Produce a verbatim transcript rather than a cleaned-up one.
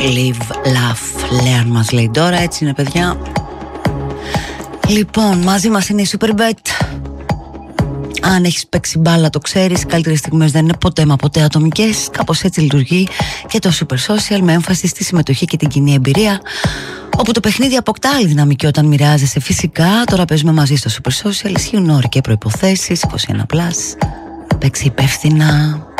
Live, laugh, learn μας λέει τώρα. Έτσι είναι, παιδιά. Λοιπόν, μαζί μας είναι η Superbet. Αν έχεις παίξει μπάλα το ξέρεις, καλύτερες στιγμές δεν είναι ποτέ μα ποτέ ατομικές. Κάπως έτσι λειτουργεί και το Super Social, με έμφαση στη συμμετοχή και την κοινή εμπειρία, όπου το παιχνίδι αποκτά άλλη δυναμική όταν μοιράζεσαι. Φυσικά, τώρα παίζουμε μαζί στο Super Social. Ισχύουν όροι και προϋποθέσεις. είκοσι ένα συν. Παίξει υπεύθυνα.